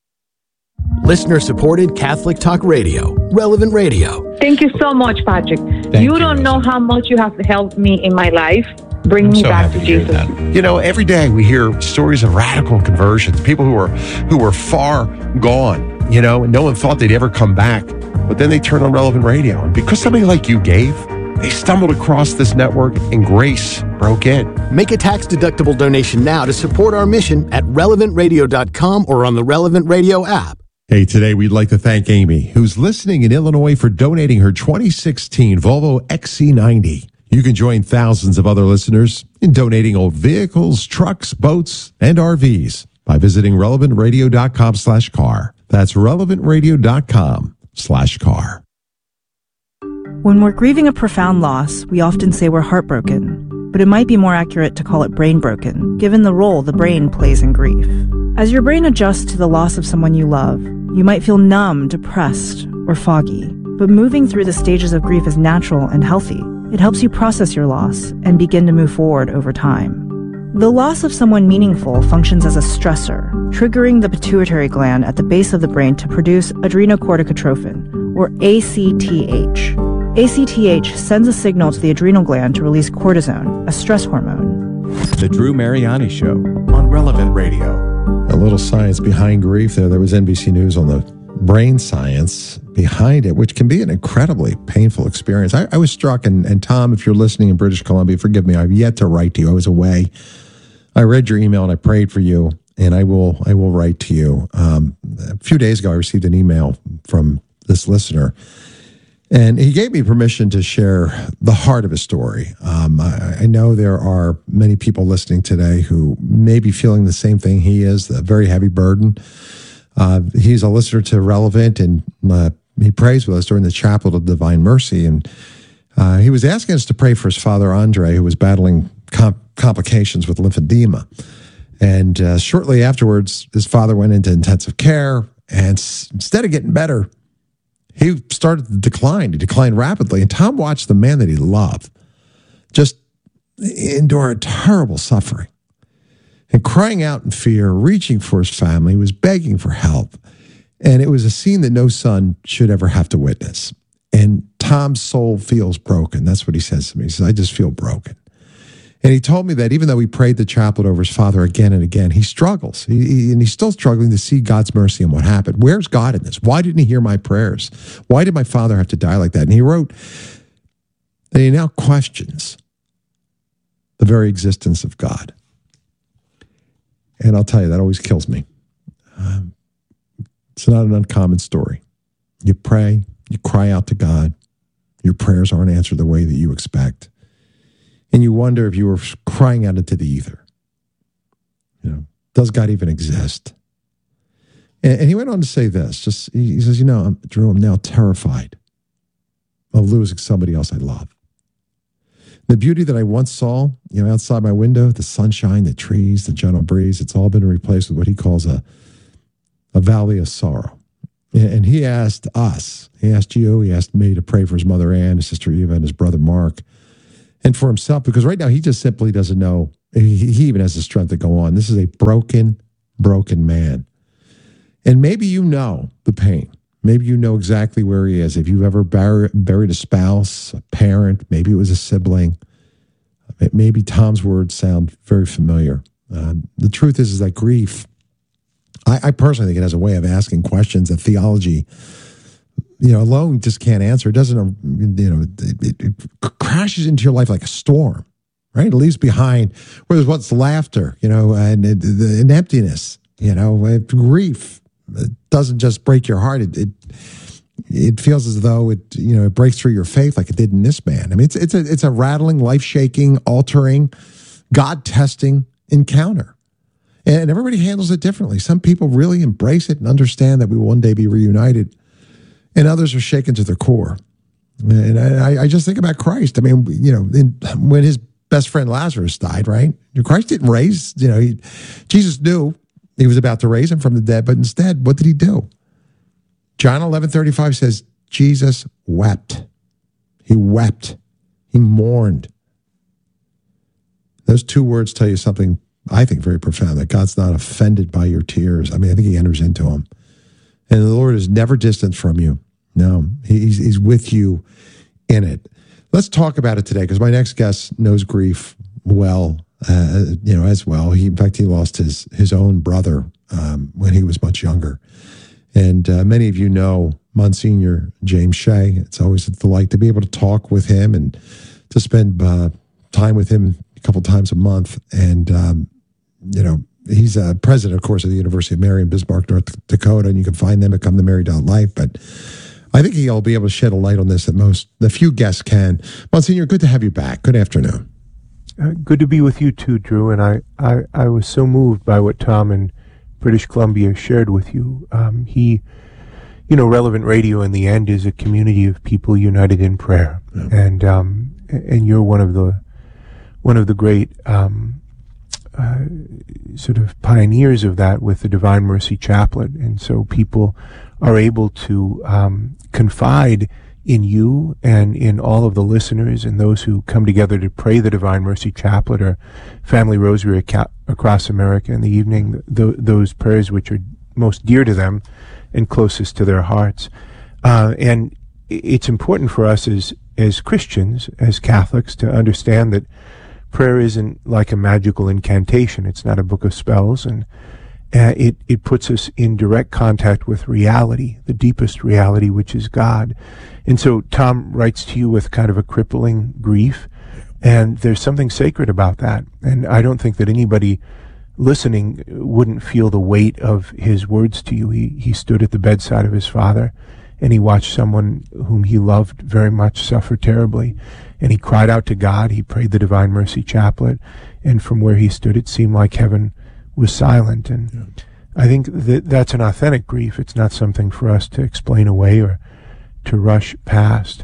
Listener-supported Catholic Talk Radio, Relevant Radio. Thank you so much, Patrick. Thank you don't know how much you have helped me in my life. Bring me so back to Jesus. That. You know, every day we hear stories of radical conversions, people who are who were far gone, you know, and no one thought they'd ever come back. But then they turn on Relevant Radio. And because somebody like you gave, they stumbled across this network and grace broke in. Make a tax-deductible donation now to support our mission at relevant radio dot com or on the Relevant Radio app. Hey, today we'd like to thank Amy, who's listening in Illinois, for donating her twenty sixteen Volvo X C ninety. You can join thousands of other listeners in donating old vehicles, trucks, boats, and R Vs by visiting relevant radio dot com slash car. That's relevant radio dot com slash car. When we're grieving a profound loss, we often say we're heartbroken, but it might be more accurate to call it brain broken, given the role the brain plays in grief. As your brain adjusts to the loss of someone you love, you might feel numb, depressed, or foggy, but moving through the stages of grief is natural and healthy. It helps you process your loss and begin to move forward over time. The loss of someone meaningful functions as a stressor, triggering the pituitary gland at the base of the brain to produce adrenocorticotrophin, or A C T H. A C T H sends a signal to the adrenal gland to release cortisone, a stress hormone. The Drew Mariani Show on Relevant Radio. A little science behind grief there. There was N B C News on the brain science behind it, which can be an incredibly painful experience. I, I was struck, and, and Tom, if you're listening in British Columbia, forgive me, I've yet to write to you. I was away. I read your email and I prayed for you, and I will I will write to you. Um, a few days ago, I received an email from this listener, and he gave me permission to share the heart of his story. Um, I, I know there are many people listening today who may be feeling the same thing he is, the very heavy burden. Uh, he's a listener to Relevant, and uh, he prays with us during the Chapel of Divine Mercy. And uh, he was asking us to pray for his father, Andre, who was battling com- complications with lymphedema. And uh, shortly afterwards, his father went into intensive care, and s- instead of getting better, he started to decline. He declined rapidly. And Tom watched the man that he loved just endure a terrible suffering. And crying out in fear, reaching for his family, was begging for help. And it was a scene that no son should ever have to witness. And Tom's soul feels broken. That's what he says to me. He says, I just feel broken. And he told me that even though he prayed the chaplet over his father again and again, he struggles. He, he, and he's still struggling to see God's mercy in what happened. Where's God in this? Why didn't he hear my prayers? Why did my father have to die like that? And he wrote that he now questions the very existence of God. And I'll tell you, that always kills me. Um, it's not an uncommon story. You pray, you cry out to God. Your prayers aren't answered the way that you expect. And you wonder if you were crying out into the ether. You know, does God even exist? And, and he went on to say this. Just he, he says, you know, I'm, Drew, I'm now terrified of losing somebody else I love. The beauty that I once saw, you know, outside my window, the sunshine, the trees, the gentle breeze, it's all been replaced with what he calls a, a valley of sorrow. And he asked us, he asked you, he asked me to pray for his mother Ann, his sister Eva, and his brother Mark, and for himself, because right now he just simply doesn't know. He, he even has the strength to go on. This is a broken, broken man. And maybe you know the pain. Maybe you know exactly where he is. If you've ever bur- buried a spouse, a parent, maybe it was a sibling, maybe Tom's words sound very familiar. Um, the truth is, is that grief, I, I personally think it has a way of asking questions that theology, you know, alone just can't answer. It doesn't, you know, it, it, it crashes into your life like a storm, right? It leaves behind where there's what's laughter, you know, and, and, and emptiness, you know, grief. It doesn't just break your heart. It, it it feels as though it, you know, it breaks through your faith like it did in this man. I mean, it's it's a it's a rattling, life shaking, altering, God testing encounter, and everybody handles it differently. Some people really embrace it and understand that we will one day be reunited, and others are shaken to their core. And I, I just think about Christ. I mean, you know, in, when his best friend Lazarus died, right? Christ didn't raise. You know, he, Jesus knew he was about to raise him from the dead, but instead, what did he do? John eleven thirty-five says, Jesus wept. He wept. He mourned. Those two words tell you something, I think, very profound, that God's not offended by your tears. I mean, I think he enters into them. And the Lord is never distant from you. No, he's, he's with you in it. Let's talk about it today, because my next guest knows grief well. Uh, you know, as well. He, in fact, he lost his his own brother um, when he was much younger. And uh, many of you know Monsignor James Shea. It's always a delight to be able to talk with him and to spend uh, time with him a couple times a month. And, um, you know, he's a president, of course, of the University of Mary in Bismarck, North Dakota, and you can find them at come to mary dot life. But I think he'll be able to shed a light on this that most, the few guests can. Monsignor, good to have you back. Good afternoon. Uh, good to be with you too, Drew. And I, I, I was so moved by what Tom in British Columbia shared with you. Um, he, you know, Relevant Radio in the end is a community of people united in prayer, yeah. and um, and you're one of the one of the great um, uh, sort of pioneers of that with the Divine Mercy Chaplet, and so people are able to um, confide in you and in all of the listeners and those who come together to pray the Divine Mercy Chaplet or Family Rosary ac- across America in the evening, th- those prayers which are most dear to them and closest to their hearts. Uh, and it's important for us as, as Christians, as Catholics, to understand that prayer isn't like a magical incantation. It's not a book of spells, and uh, it, it puts us in direct contact with reality, the deepest reality, which is God. And so Tom writes to you with kind of a crippling grief, and there's something sacred about that. And I don't think that anybody listening wouldn't feel the weight of his words to you. He, he stood at the bedside of his father, and he watched someone whom he loved very much suffer terribly. And he cried out to God. He prayed the Divine Mercy Chaplet, and from where he stood, it seemed like heaven was silent. And yeah. I think that that's an authentic grief. It's not something for us to explain away or to rush past.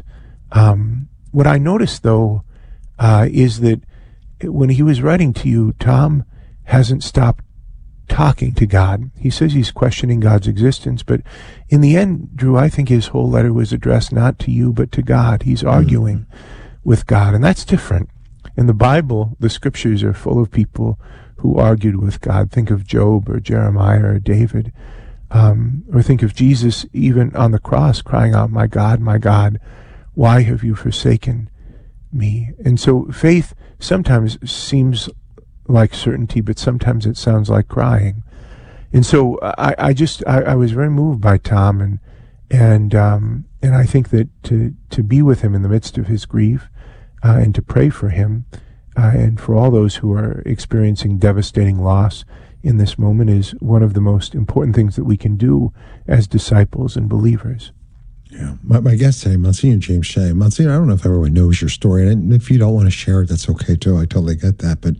Um, what I noticed, though, uh, is that when he was writing to you, Tom hasn't stopped talking to God. He says he's questioning God's existence, but in the end, Drew, I think his whole letter was addressed not to you, but to God. He's arguing mm-hmm. with God, and that's different. In the Bible, the scriptures are full of people who argued with God. Think of Job or Jeremiah or David. Um, or think of Jesus even on the cross crying out, "My God, my God, why have you forsaken me?" And so faith sometimes seems like certainty, but sometimes it sounds like crying. And so I, I just, I, I was very moved by Tom, and and um, and I think that to, to be with him in the midst of his grief uh, and to pray for him uh, and for all those who are experiencing devastating loss in this moment is one of the most important things that we can do as disciples and believers. Yeah, my, my guest today, Monsignor James Shea. Monsignor, I don't know if everyone knows your story, and if you don't want to share it, that's okay too. I totally get that. But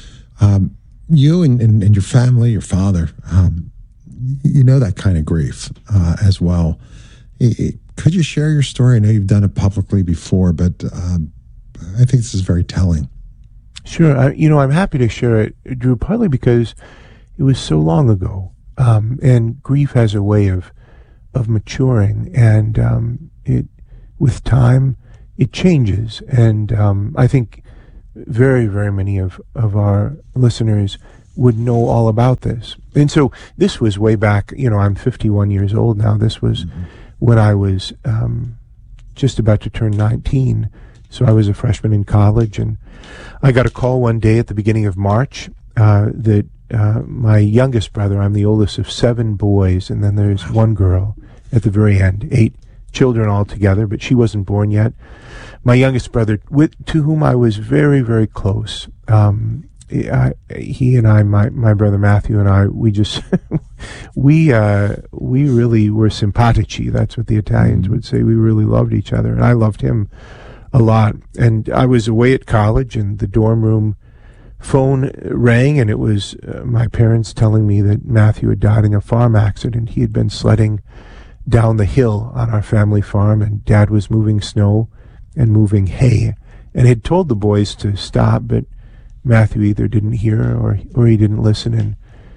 um, you and, and, and your family, your father, um, you know that kind of grief uh, as well. It, it, could you share your story? I know you've done it publicly before, but um, I think this is very telling. Sure. I, you know, I'm happy to share it, Drew, partly because it was so long ago. Um, and grief has a way of of maturing, and um, it with time it changes. And um, I think very, very many of, of our listeners would know all about this. And so this was way back, you know, I'm fifty-one years old now. This was mm-hmm. when I was um, just about to turn nineteen. So I was a freshman in college, and I got a call one day at the beginning of March uh, that uh, my youngest brother, I'm the oldest of seven boys, and then there's one girl at the very end, eight children altogether, but she wasn't born yet. My youngest brother, with, to whom I was very, very close, um, I, he and I, my, my brother Matthew and I, we just, we, uh, we really were simpatici. That's what the Italians would say. We really loved each other, and I loved him a lot. And I was away at college, and the dorm room phone rang, and it was uh, my parents telling me that Matthew had died in a farm accident. He had been sledding down the hill on our family farm, and Dad was moving snow and moving hay, and had told the boys to stop, but Matthew either didn't hear or or he didn't listen, and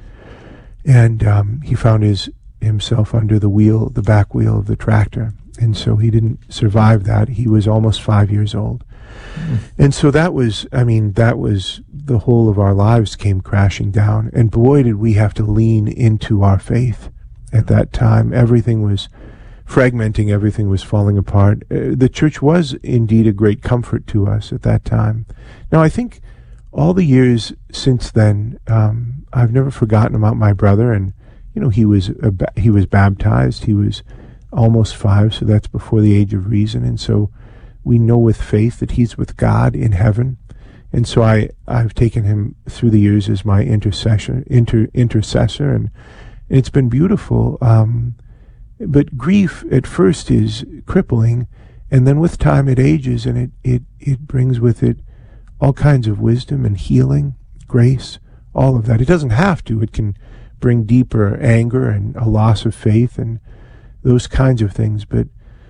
and um, he found his himself under the wheel, the back wheel of the tractor, and so he didn't survive that. He was almost five years old, mm. and so that was, I mean, that was the whole of our lives came crashing down, and boy, did we have to lean into our faith at that time. Everything was fragmenting, everything was falling apart. Uh, the church was indeed a great comfort to us at that time. Now, I think all the years since then, um, I've never forgotten about my brother, and you know, he was a ba- he was baptized. He was almost five, so that's before the age of reason, and so we know with faith that he's with God in heaven. And so I I've taken him through the years as my intercessor, inter, intercessor, and it's been beautiful. Um, but grief at first is crippling, and then with time it ages, and it, it, it brings with it all kinds of wisdom and healing, grace, all of that. It doesn't have to. It can bring deeper anger and a loss of faith and those kinds of things. But,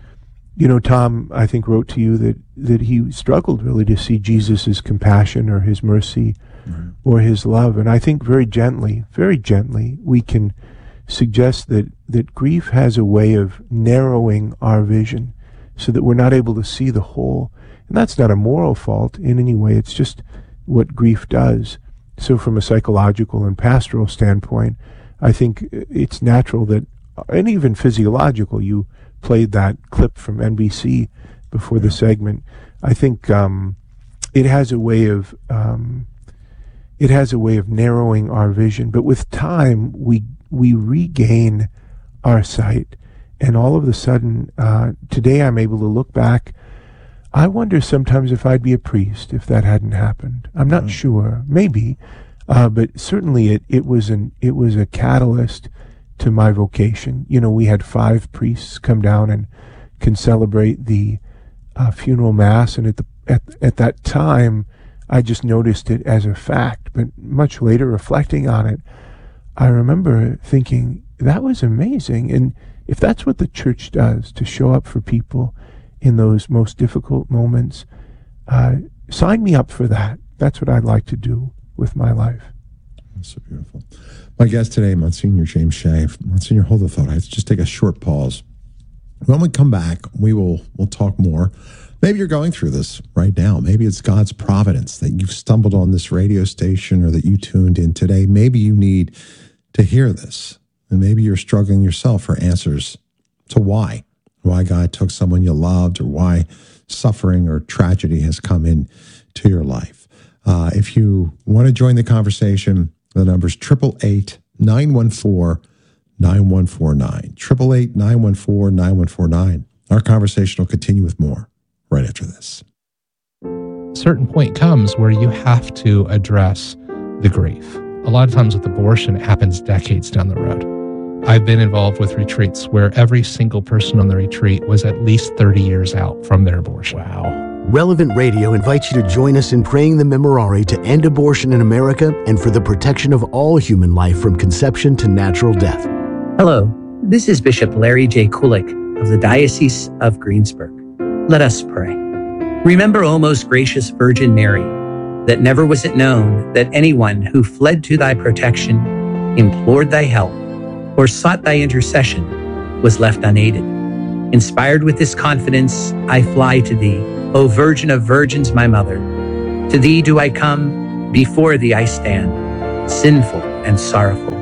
you know, Tom, I think, wrote to you that, that he struggled really to see Jesus' compassion or his mercy right. or his love. And I think very gently, very gently, we can suggest that, that grief has a way of narrowing our vision so that we're not able to see the whole. And that's not a moral fault in any way. It's just what grief does. So from a psychological and pastoral standpoint, I think it's natural that, and even physiological, you played that clip from N B C before the segment. I think um, it has a way of um, it has a way of narrowing our vision. But with time, we we regain our sight, and all of a sudden, uh, today I'm able to look back. I wonder sometimes if I'd be a priest if that hadn't happened. I'm not mm. sure, maybe, uh, but certainly it it was an it was a catalyst to my vocation. You know, we had five priests come down and can celebrate the uh, funeral mass, and at the at at that time, I just noticed it as a fact. But much later, reflecting on it, I remember thinking that was amazing. And if that's what the church does to show up for people in those most difficult moments, uh, sign me up for that. That's what I'd like to do with my life. That's so beautiful. My guest today, Monsignor James Shea. Monsignor, hold the thought. I have to just take a short pause. When we come back, we will we'll talk more. Maybe you're going through this right now. Maybe it's God's providence that you've stumbled on this radio station or that you tuned in today. Maybe you need to hear this, and maybe you're struggling yourself for answers to why. Why God took someone you loved, or why suffering or tragedy has come into your life. Uh, if you want to join the conversation, the number is eight eight eight, nine one four, nine one four nine. eight eight eight, nine one four, nine one four nine. Our conversation will continue with more right after this. A certain point comes where you have to address the grief. A lot of times with abortion, it happens decades down the road. I've been involved with retreats where every single person on the retreat was at least thirty years out from their abortion. Wow. Relevant Radio invites you to join us in praying the Memorare to end abortion in America and for the protection of all human life from conception to natural death. Hello, this is Bishop Larry J. Kulik of the Diocese of Greensburg. Let us pray. Remember, O most gracious Virgin Mary, that never was it known that anyone who fled to thy protection, implored thy help, or sought thy intercession was left unaided. Inspired with this confidence, I fly to thee, O Virgin of Virgins, my mother. To thee do I come, before thee I stand, sinful and sorrowful.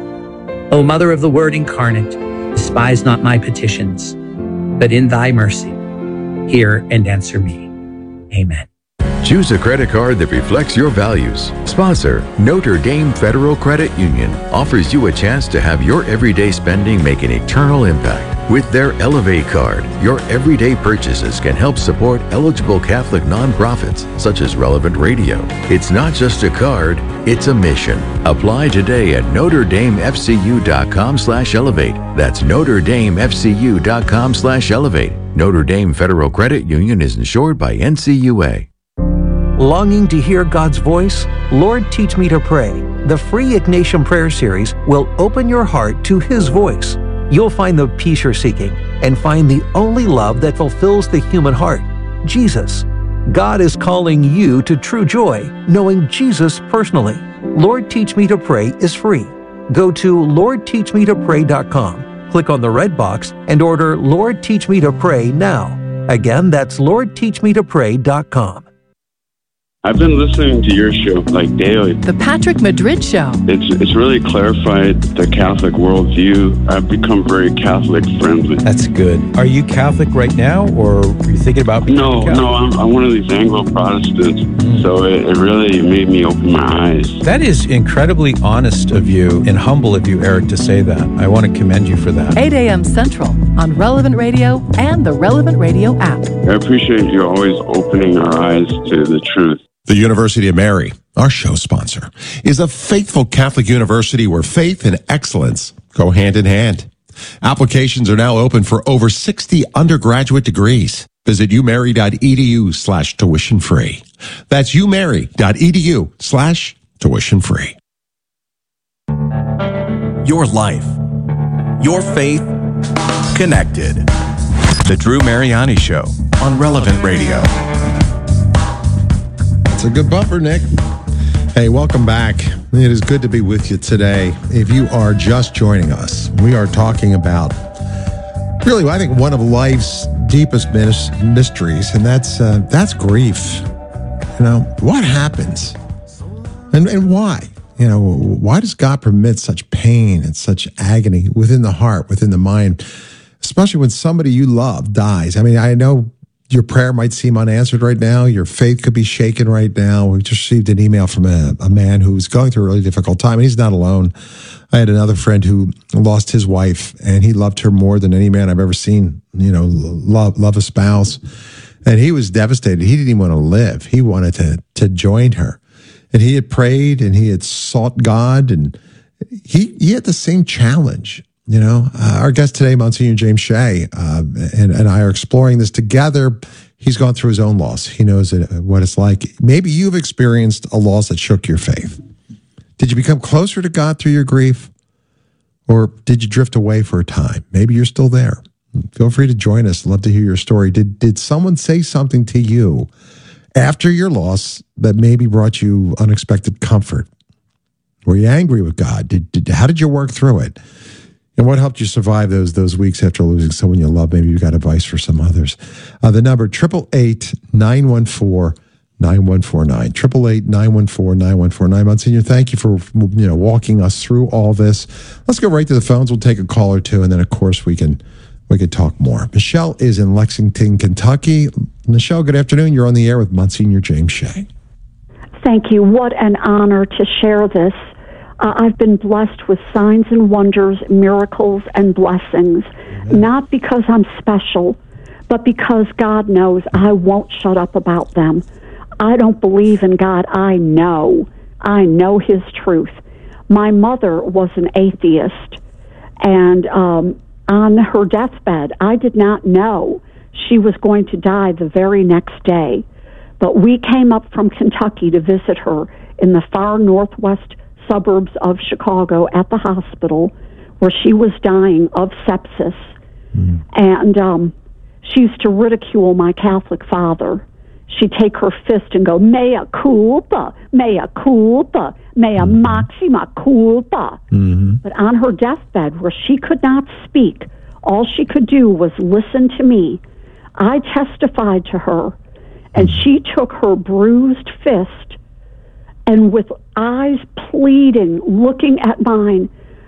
O Mother of the Word incarnate, despise not my petitions, but in thy mercy, hear and answer me. Amen. Choose a credit card that reflects your values. Sponsor, Notre Dame Federal Credit Union offers you a chance to have your everyday spending make an eternal impact. With their Elevate card, your everyday purchases can help support eligible Catholic nonprofits such as Relevant Radio. It's not just a card, it's a mission. Apply today at Notre Dame F C U dot com slash elevate. That's Notre Dame F C U dot com slash elevate. Notre Dame Federal Credit Union is insured by N C U A. Longing to hear God's voice? Lord, Teach Me to Pray. The free Ignatian Prayer Series will open your heart to His voice. You'll find the peace you're seeking and find the only love that fulfills the human heart, Jesus. God is calling you to true joy, knowing Jesus personally. Lord, Teach Me to Pray is free. Go to Lord Teach Me to Pray dot com, click on the red box, and order Lord, Teach Me to Pray now. Again, that's Lord Teach Me to Pray dot com. I've been listening to your show like daily. The Patrick Madrid Show. It's it's really clarified the Catholic worldview. I've become very Catholic friendly. That's good. Are you Catholic right now, or are you thinking about becoming No, Catholic? no, I'm, I'm one of these Anglo-Protestants, mm. so it, it really made me open my eyes. That is incredibly honest of you and humble of you, Eric, to say that. I want to commend you for that. eight a.m. Central on Relevant Radio and the Relevant Radio app. I appreciate you always opening our eyes to the truth. The University of Mary, our show sponsor, is a faithful Catholic university where faith and excellence go hand in hand. Applications are now open for over sixty undergraduate degrees. Visit umary.edu slash tuition free. That's umary.edu slash tuition free. Your life, your faith, connected. The Drew Mariani Show on Relevant Radio. It's a good bumper, Nick. Hey, welcome back. It is good to be with you today. If you are just joining us, we are talking about really, I think, one of life's deepest mysteries, and that's uh, that's grief. You know, what happens, and and why? You know, why does God permit such pain and such agony within the heart, within the mind, especially when somebody you love dies? I mean, I know your prayer might seem unanswered right now. Your faith could be shaken right now. We just received an email from a, a man who was going through a really difficult time, and he's not alone. I had another friend who lost his wife, and he loved her more than any man I've ever seen, you know, love, love a spouse. And he was devastated. He didn't even want to live. He wanted to, to join her. And he had prayed, and he had sought God, and he, he had the same challenge. You know, uh, our guest today, Monsignor James Shea, uh, and, and I are exploring this together. He's gone through his own loss. He knows it, what it's like. Maybe you've experienced a loss that shook your faith. Did you become closer to God through your grief? Or did you drift away for a time? Maybe you're still there. Feel free to join us. Love to hear your story. Did, did someone say something to you after your loss that maybe brought you unexpected comfort? Were you angry with God? Did, did how did you work through it? And what helped you survive those those weeks after losing someone you love? Maybe you got advice for some others. Uh, the number, eight eight eight, nine one four, nine one four nine. eight eight eight, nine one four, nine one four nine. Monsignor, thank you for you know walking us through all this. Let's go right to the phones. We'll take a call or two, and then, of course, we can we can talk more. Michelle is in Lexington, Kentucky. Michelle, good afternoon. You're on the air with Monsignor James Shea. Thank you. What an honor to share this. Uh, I've been blessed with signs and wonders, miracles and blessings, mm-hmm. not because I'm special, but because God knows I won't shut up about them. I don't believe in God. I know. I know His truth. My mother was an atheist, and um, on her deathbed, I did not know she was going to die the very next day. But we came up from Kentucky to visit her in the far northwest suburbs of Chicago at the hospital where she was dying of sepsis. Mm. And um, she used to ridicule my Catholic father. she'd take her fist and go, mea culpa, mea culpa, mea mm-hmm. maxima culpa. Mm-hmm. But on her deathbed, where she could not speak, all she could do was listen to me. I testified to her, and mm-hmm. she took her bruised fist and with eyes pleading, looking at mine,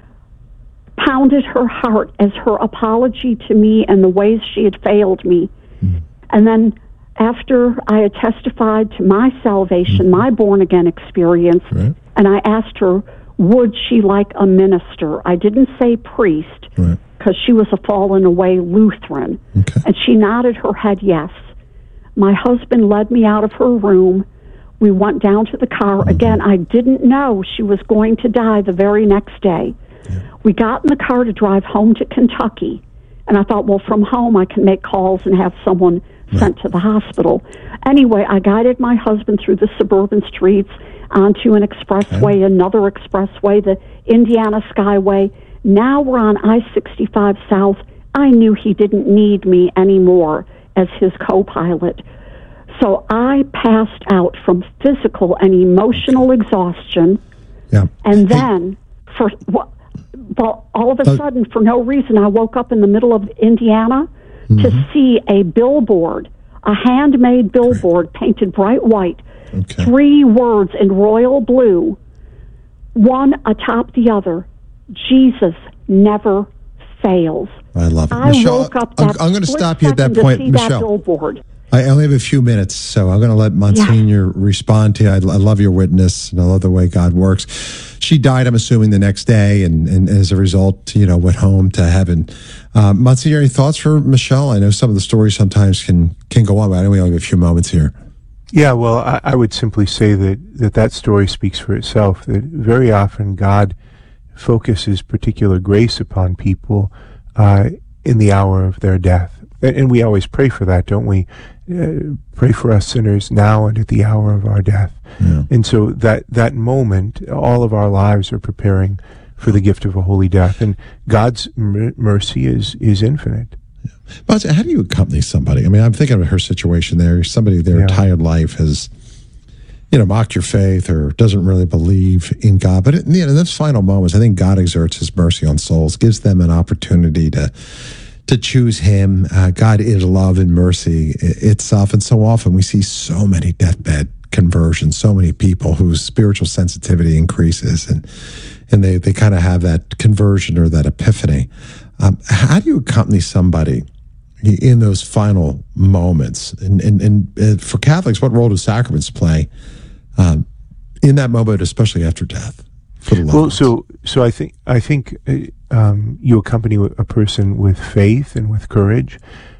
pounded her heart as her apology to me and the ways she had failed me. Mm-hmm. And then after I had testified to my salvation, mm-hmm. my born-again experience, right. and I asked her, would she like a minister? I didn't say priest, because right. she was a fallen away Lutheran. Okay. And she nodded her head yes. My husband led me out of her room. We went down to the car. Mm-hmm. Again, I didn't know she was going to die the very next day. Yeah. We got in the car to drive home to Kentucky. And I thought, well, from home I can make calls and have someone right. sent to the hospital. Anyway, I guided my husband through the suburban streets onto an expressway, okay. another expressway, the Indiana Skyway. Now we're on I sixty-five South. I knew he didn't need me anymore as his co-pilot. So I passed out from physical and emotional exhaustion. Yeah. And then, for well, well, all of a uh, sudden, for no reason, I woke up in the middle of Indiana mm-hmm. to see a billboard, a handmade billboard Great. painted bright white, okay. three words in royal blue, one atop the other, Jesus never fails. I love it. I Michelle, woke up I'm, that I'm going to stop you at that point, Michelle. That billboard. I only have a few minutes, so I'm going to let Monsignor yeah. respond to you. I, I love your witness, and I love the way God works. She died, I'm assuming, the next day, and, and as a result, you know, went home to heaven. Uh, Monsignor, any thoughts for Michelle? I know some of the stories sometimes can, can go on, but I know we only have a few moments here. Yeah, well, I, I would simply say that, that that story speaks for itself, that very often God focuses particular grace upon people uh, in the hour of their death. And, and we always pray for that, don't we? Uh, pray for us sinners now and at the hour of our death. Yeah. And so that, that moment, all of our lives are preparing for the gift of a holy death. And God's m- mercy is, is infinite. Yeah. But how do you accompany somebody? I mean, I'm thinking of her situation there. Somebody their yeah. entire life has, you know, mocked your faith or doesn't really believe in God. But in, you know, in those final moments, I think God exerts his mercy on souls, gives them an opportunity to to choose him. Uh, God is love and mercy itself. And so often we see so many deathbed conversions, so many people whose spiritual sensitivity increases and and they, they kind of have that conversion or that epiphany. Um, how do you accompany somebody in those final moments? And, and, and for Catholics, what role do sacraments play um, in that moment, especially after death? For the well, so so I think I think um, you accompany a person with faith and with courage.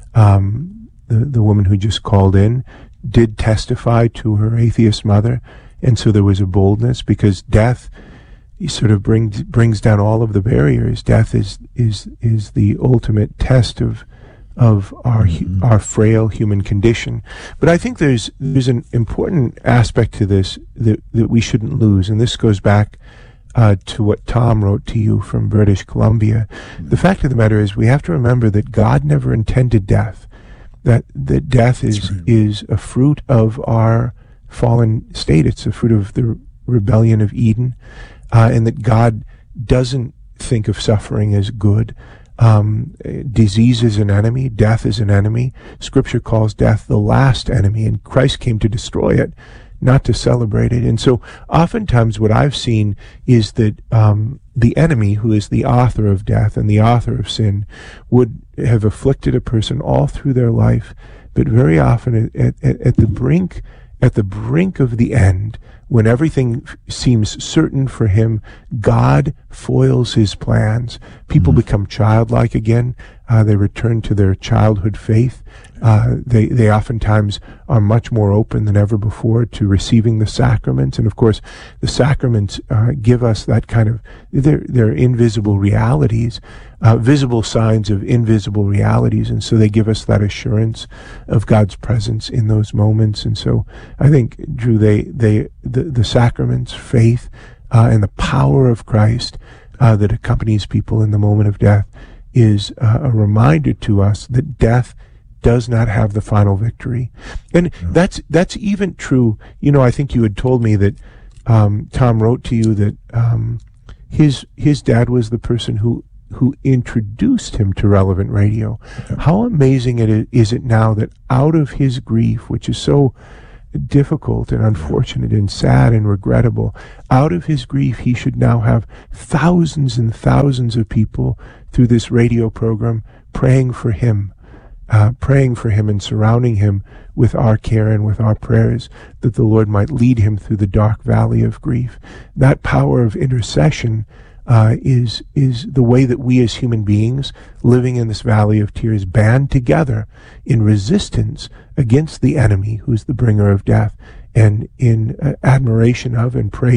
Um, the the woman who just called in did testify to her atheist mother, and so there was a boldness because death sort of brings brings down all of the barriers. Death is is is the ultimate test of of our mm-hmm. our frail human condition. But I think there's there's an important aspect to this that that we shouldn't lose, and this goes back Uh, to what Tom wrote to you from British Columbia. Mm-hmm. The fact of the matter is we have to remember that God never intended death, that, that death is, right. is a fruit of our fallen state. It's a fruit of the rebellion of Eden, uh, and that God doesn't think of suffering as good. Um, disease is an enemy. Death is an enemy. Scripture calls death the last enemy, and Christ came to destroy it, not to celebrate it. And so oftentimes what I've seen is that um, the enemy, who is the author of death and the author of sin, would have afflicted a person all through their life, but very often at, at, at the brink, at the brink of the end, when everything seems certain for him, God foils his plans. People mm-hmm. become childlike again. Uh, they return to their childhood faith. Uh, they they oftentimes are much more open than ever before to receiving the sacraments. And of course, the sacraments uh, give us that kind of, they're, they're invisible realities, uh, visible signs of invisible realities. And so they give us that assurance of God's presence in those moments. And so I think, Drew, they, they the, the sacraments, faith, uh, and the power of Christ uh, that accompanies people in the moment of death is uh, a reminder to us that death does not have the final victory. And no. that's that's even true. You know, I think you had told me that um, Tom wrote to you that um, his his dad was the person who who introduced him to Relevant Radio. Yeah. How amazing it is, is it now that out of his grief, which is so difficult and unfortunate and sad and regrettable, out of his grief he should now have thousands and thousands of people through this radio program praying for him, uh, praying for him and surrounding him with our care and with our prayers, that the Lord might lead him through the dark valley of grief. That power of intercession Uh, is is the way that we as human beings living in this valley of tears band together in resistance against the enemy who's the bringer of death, and in uh, admiration of and praise